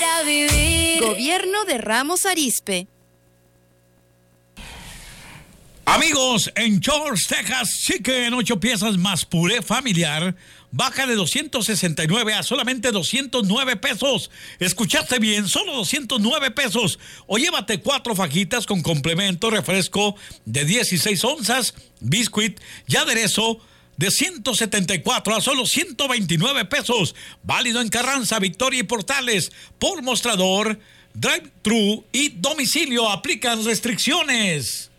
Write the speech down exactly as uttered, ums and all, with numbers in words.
para vivir. Gobierno de Ramos Arizpe. Amigos, en George, Texas, chicken ocho piezas más puré familiar baja de doscientos sesenta y nueve a solamente doscientos nueve pesos. ¿Escuchaste bien? Solo doscientos nueve pesos. O llévate cuatro fajitas con complemento, refresco de dieciséis onzas, biscuit y aderezo de ciento setenta y cuatro a solo ciento veintinueve pesos. Válido en Carranza, Victoria y Portales. Por mostrador, drive-thru y domicilio. Aplican restricciones.